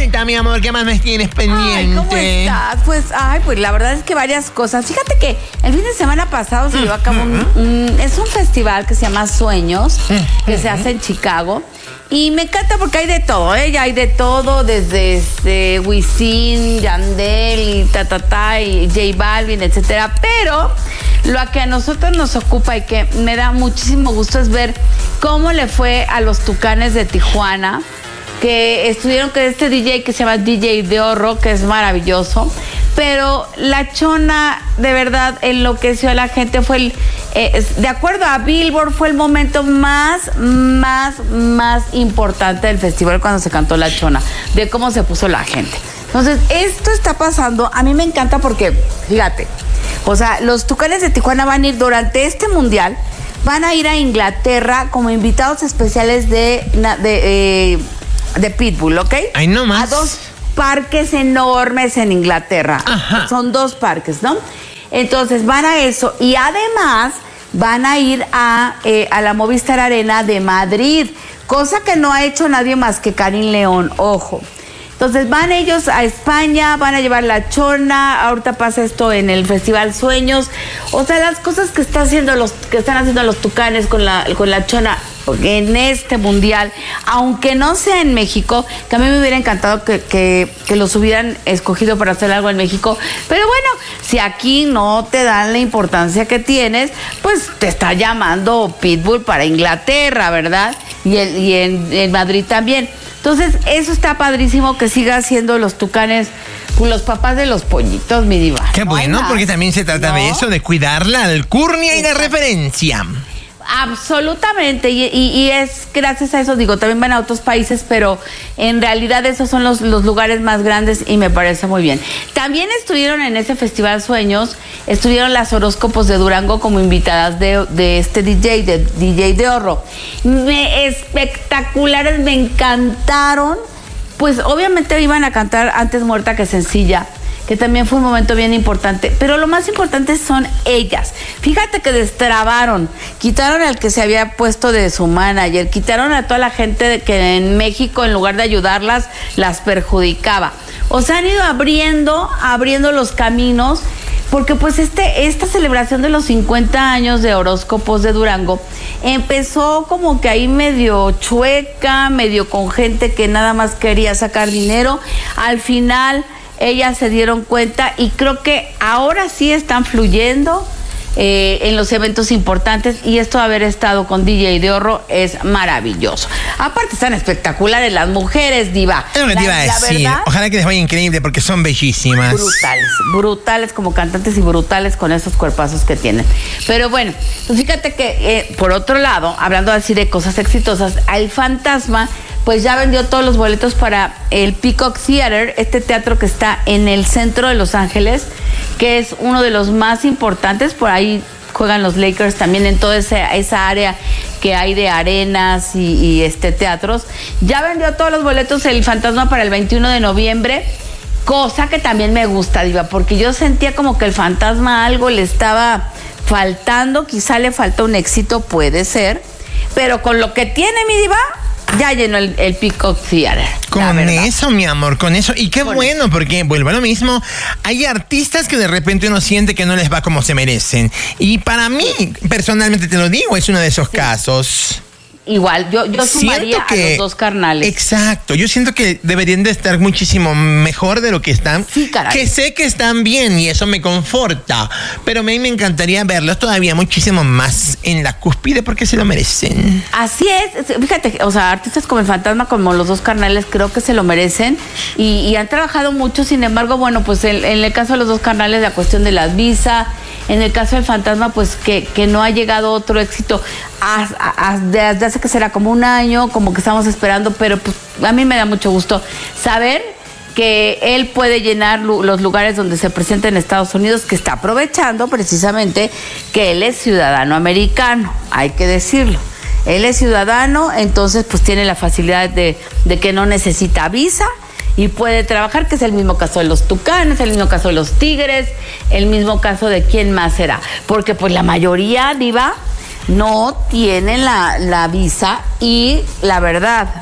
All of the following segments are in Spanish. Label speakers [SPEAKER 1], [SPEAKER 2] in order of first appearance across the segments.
[SPEAKER 1] mi amor, ¿qué más me tienes pendiente?
[SPEAKER 2] Ay, ¿cómo estás? Pues la verdad es que varias cosas. Fíjate que el fin de semana pasado se llevó a cabo es un festival que se llama Sueños, que se hace en Chicago. Y me encanta porque hay de todo, ¿eh? Ya hay de todo, desde Wisin, Yandel y y J Balvin, etcétera. Pero lo que a nosotros nos ocupa y que me da muchísimo gusto es ver cómo le fue a los Tucanes de Tijuana, que estuvieron con este DJ que se llama DJ Diorro, que es maravilloso. Pero la Chona, de verdad, enloqueció a la gente. Fue de acuerdo a Billboard, fue el momento más importante del festival cuando se cantó la Chona, de cómo se puso la gente. Entonces, esto está pasando. A mí me encanta porque, fíjate, o sea, los Tucanes de Tijuana van a ir durante este mundial, van a ir a Inglaterra como invitados especiales de Pitbull, ¿ok?
[SPEAKER 1] Ay, no más.
[SPEAKER 2] A 2 parques enormes en Inglaterra.
[SPEAKER 1] Ajá.
[SPEAKER 2] Son 2 parques, ¿no? Entonces van a eso y además van a ir a la Movistar Arena de Madrid, cosa que no ha hecho nadie más que Karim León, ojo. Entonces van ellos a España, van a llevar la Chona, ahorita pasa esto en el Festival Sueños. O sea, las cosas que están haciendo los Tucanes con la Chona en este mundial, aunque no sea en México, que a mí me hubiera encantado que los hubieran escogido para hacer algo en México, pero bueno, si aquí no te dan la importancia que tienes, pues te está llamando Pitbull para Inglaterra, ¿verdad? Y en Madrid también. Entonces, eso está padrísimo, que siga siendo los Tucanes los papás de los pollitos, mi diva.
[SPEAKER 1] Qué bueno, porque también se trata de eso, de cuidar la alcurnia y la referencia.
[SPEAKER 2] Absolutamente, y es gracias a eso, digo, también van a otros países, pero en realidad esos son los lugares más grandes y me parece muy bien. También estuvieron en ese Festival Sueños, estuvieron las Horóscopos de Durango como invitadas de este DJ Diorro. Espectaculares, me encantaron. Pues obviamente iban a cantar Antes Muerta que Sencilla, que también fue un momento bien importante, pero lo más importante son ellas. Fíjate que destrabaron, quitaron al que se había puesto de su manager, quitaron a toda la gente que en México, en lugar de ayudarlas, las perjudicaba. O sea, han ido abriendo los caminos, porque pues esta celebración de los 50 años de Horóscopos de Durango empezó como que ahí medio chueca, medio con gente que nada más quería sacar dinero. Al final ellas se dieron cuenta y creo que ahora sí están fluyendo en los eventos importantes, y esto de haber estado con DJ Diorro es maravilloso. Aparte están espectaculares las mujeres, diva.
[SPEAKER 1] Es lo que te iba a decir.
[SPEAKER 2] Verdad,
[SPEAKER 1] ojalá que les vaya increíble porque son bellísimas.
[SPEAKER 2] Brutales como cantantes y brutales con esos cuerpazos que tienen. Pero bueno, pues fíjate que por otro lado, hablando así de cosas exitosas, El Fantasma pues ya vendió todos los boletos para el Peacock Theater, este teatro que está en el centro de Los Ángeles, que es uno de los más importantes. Por ahí juegan los Lakers también, en toda esa área que hay de arenas y teatros. Ya vendió todos los boletos El Fantasma para el 21 de noviembre, cosa que también me gusta, diva, porque yo sentía como que El Fantasma algo le estaba faltando, quizá le falta un éxito, puede ser, pero con lo que tiene, mi diva, ya llenó el Peacock Theater.
[SPEAKER 1] Con eso, mi amor, con eso. Y qué bueno, porque vuelvo a lo mismo. Hay artistas que de repente uno siente que no les va como se merecen. Y para mí, personalmente te lo digo, es uno de esos casos.
[SPEAKER 2] Igual, yo sumaría a los Dos Carnales.
[SPEAKER 1] Exacto, yo siento que deberían de estar muchísimo mejor de lo que están.
[SPEAKER 2] Sí, caray.
[SPEAKER 1] Que sé que están bien y eso me conforta, pero a mí me encantaría verlos todavía muchísimo más en la cúspide porque se lo merecen.
[SPEAKER 2] Así es, fíjate, o sea, artistas como El Fantasma, como los Dos Carnales, creo que se lo merecen y han trabajado mucho. Sin embargo, bueno, pues en el caso de los Dos Carnales, la cuestión de las visas. En el caso del Fantasma, pues que no ha llegado otro éxito desde hace que será como un año, como que estamos esperando, pero pues a mí me da mucho gusto saber que él puede llenar los lugares donde se presenta en Estados Unidos, que está aprovechando precisamente que él es ciudadano americano, hay que decirlo. Él es ciudadano, entonces pues tiene la facilidad de que no necesita visa y puede trabajar, que es el mismo caso de los Tucanes, el mismo caso de los Tigres, el mismo caso de quién más será. Porque pues la mayoría, diva, no tienen la visa y la verdad,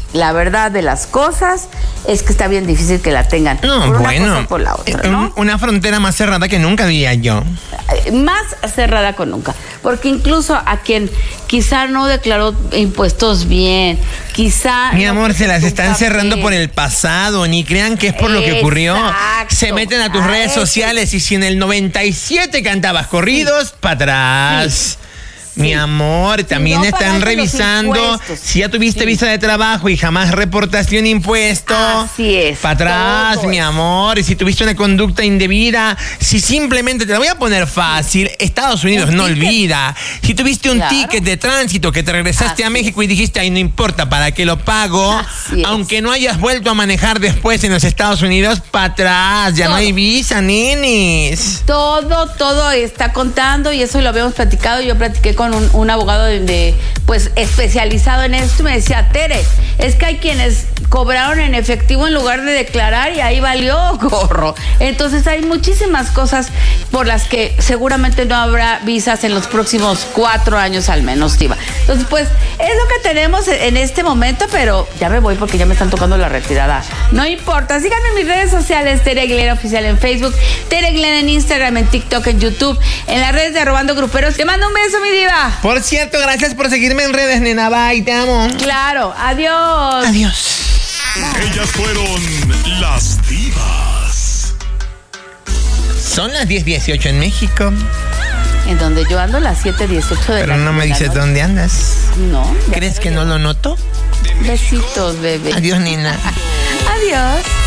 [SPEAKER 2] la verdad de las cosas es que está bien difícil que la tengan.
[SPEAKER 1] No,
[SPEAKER 2] por una
[SPEAKER 1] bueno,
[SPEAKER 2] cosa o por la otra, ¿no?
[SPEAKER 1] Una frontera más cerrada que nunca, diría yo.
[SPEAKER 2] Más cerrada con nunca. Porque incluso a quien quizá no declaró impuestos bien, quizá...
[SPEAKER 1] Mi
[SPEAKER 2] no
[SPEAKER 1] amor, se las
[SPEAKER 2] puso
[SPEAKER 1] están
[SPEAKER 2] papel.
[SPEAKER 1] cerrando por el pasado. Ni crean que es por lo que ocurrió.
[SPEAKER 2] Exacto.
[SPEAKER 1] Se meten a tus redes sociales y si en el 97 cantabas corridos, para atrás. Mi amor, también
[SPEAKER 2] no
[SPEAKER 1] están
[SPEAKER 2] pagaste los
[SPEAKER 1] revisando
[SPEAKER 2] impuestos.
[SPEAKER 1] si ya tuviste visa de trabajo y jamás reportaste un impuesto.
[SPEAKER 2] Así es.
[SPEAKER 1] Para atrás,
[SPEAKER 2] todo
[SPEAKER 1] mi
[SPEAKER 2] eso.
[SPEAKER 1] amor. Y si tuviste una conducta indebida, si simplemente, te lo voy a poner fácil, Estados Unidos
[SPEAKER 2] Un
[SPEAKER 1] no
[SPEAKER 2] ticket.
[SPEAKER 1] olvida. Si tuviste un
[SPEAKER 2] Claro.
[SPEAKER 1] ticket de tránsito que te regresaste a
[SPEAKER 2] Así
[SPEAKER 1] México y dijiste, ay, no importa, ¿para qué lo pago?
[SPEAKER 2] Así es.
[SPEAKER 1] Aunque no hayas vuelto a manejar después en los Estados Unidos, para atrás. Ya no
[SPEAKER 2] Todo.
[SPEAKER 1] hay visa, nenes.
[SPEAKER 2] Todo está contando y eso lo habíamos platicado. Yo platiqué con un abogado pues especializado en esto y me decía, Tere, es que hay quienes cobraron en efectivo en lugar de declarar y ahí valió gorro. Entonces hay muchísimas cosas por las que seguramente no habrá visas en los próximos 4 años al menos, Diva. Entonces pues es lo que tenemos en este momento, pero ya me voy porque ya me están tocando la retirada. No importa, síganme en mis redes sociales, Tere Aguilera Oficial en Facebook, Tere Aguilera en Instagram, en TikTok, en YouTube, en las redes de Arrobando Gruperos. Te mando un beso, mi diva.
[SPEAKER 1] Por cierto, gracias por seguirme en redes, nena. Bye, te amo.
[SPEAKER 2] Claro, adiós.
[SPEAKER 1] Adiós.
[SPEAKER 3] Ellas fueron las divas.
[SPEAKER 1] Son las 10:18 en México,
[SPEAKER 2] En donde yo ando las 7:18 de la
[SPEAKER 1] pero no me
[SPEAKER 2] de la
[SPEAKER 1] dices
[SPEAKER 2] noche.
[SPEAKER 1] dónde andas.
[SPEAKER 2] No. ya
[SPEAKER 1] ¿Crees
[SPEAKER 2] me
[SPEAKER 1] que no lo noto?
[SPEAKER 2] Besitos, bebé.
[SPEAKER 1] Adiós, nena.
[SPEAKER 2] Adiós.